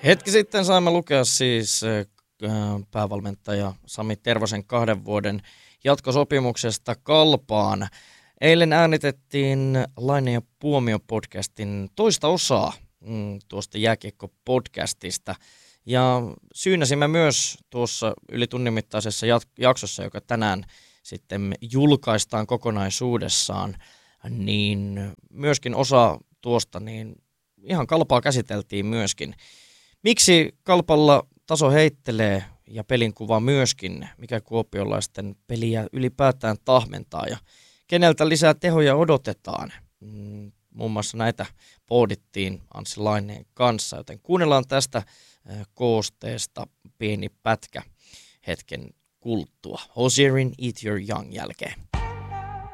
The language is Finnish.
Hetki sitten saimme lukea siis päävalmentaja Sami Tervosen 2 vuoden jatkosopimuksesta Kalpaan. Eilen äänitettiin Laine ja Puomio podcastin toista osaa tuosta jääkiekko-podcastista. Ja syynäsimme myös tuossa yli tunnin mittaisessa jaksossa, joka tänään sitten julkaistaan kokonaisuudessaan, niin myöskin osa tuosta niin ihan Kalpaa käsiteltiin myöskin. Miksi Kalpalla taso heittelee ja pelinkuva myöskin, mikä kuopiolaisten peliä ylipäätään tahmentaa ja keneltä lisää tehoja odotetaan. Muun muassa näitä pohdittiin Anssi Laineen kanssa, joten kuunnellaan tästä koosteesta pieni pätkä hetken kuluttua Hosierin Eat Your Young jälkeen.